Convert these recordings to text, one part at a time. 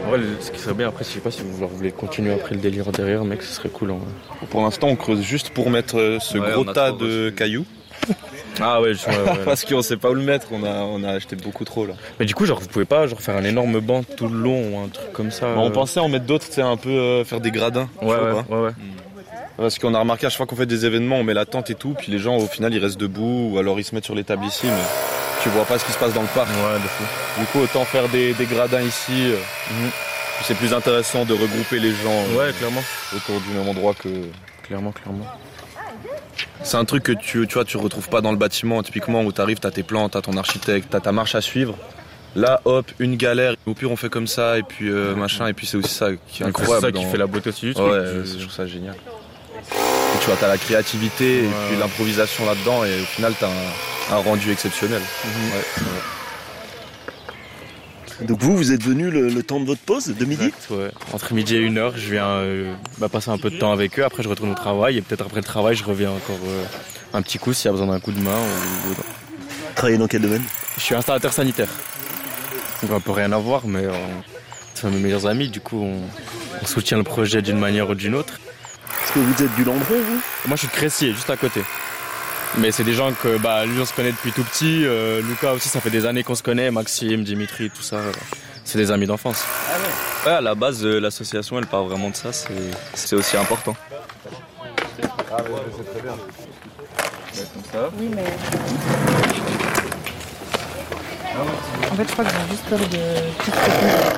En vrai, ce qui serait bien après, je sais pas si vous voulez continuer après le délire derrière, mec, ce serait cool. En vrai. Pour l'instant, on creuse juste pour mettre ce gros tas de cailloux. Ah ouais, Parce qu'on sait pas où le mettre, on a acheté beaucoup trop là. Mais du coup, genre, vous pouvez pas faire un énorme banc tout le long ou un truc comme ça. On pensait en mettre d'autres, tu sais, un peu faire des gradins. Ouais. Parce qu'on a remarqué à chaque fois qu'on fait des événements, on met la tente et tout, puis les gens au final ils restent debout ou alors ils se mettent sur les tables ici, mais tu vois pas ce qui se passe dans le parc. Ouais, de fou. Du coup, autant faire des gradins ici. C'est plus intéressant de regrouper les gens clairement. autour du même endroit que. Clairement. C'est un truc que tu retrouves pas dans le bâtiment, typiquement où t'arrives, t'as tes plans, t'as ton architecte, t'as ta marche à suivre. Là, hop, une galère. Au pire, on fait comme ça, et puis machin, et puis c'est aussi ça qui est incroyable. C'est ça qui fait la beauté aussi du truc. Ouais, je trouve ça génial. Et tu vois, t'as la créativité et puis l'improvisation là-dedans, et au final, t'as un rendu exceptionnel. Donc vous êtes venu le temps de votre pause de midi ? Exact, ouais. Entre midi et 1h, je viens passer un peu de temps avec eux. Après, je retourne au travail. Et peut-être après le travail, je reviens encore un petit coup s'il y a besoin d'un coup de main. Travaillez dans quel domaine ? Je suis installateur sanitaire. Donc on peut rien avoir, mais c'est mes meilleurs amis. Du coup, on soutient le projet d'une manière ou d'une autre. Est-ce que vous êtes du Landron, vous ? Moi, je suis de Crécy, juste à côté. Mais c'est des gens que lui on se connaît depuis tout petit, Lucas aussi ça fait des années qu'on se connaît, Maxime, Dimitri, tout ça, c'est des amis d'enfance. Ah ouais. Ouais, à la base l'association elle part vraiment de ça, c'est aussi important. Ah ouais, c'est très bien. Comme ça. Oui mais... En fait je crois que j'ai juste peur de...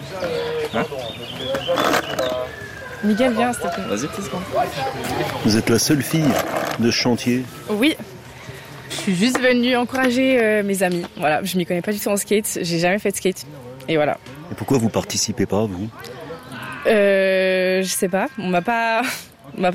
Miguel, viens, s'il te plaît. Vas-y. Vous êtes la seule fille de ce chantier ? Oui. Je suis juste venue encourager mes amis. Voilà, je m'y connais pas du tout en skate. J'ai jamais fait de skate. Et voilà. Et pourquoi vous participez pas, vous ? Je sais pas. On m'a pas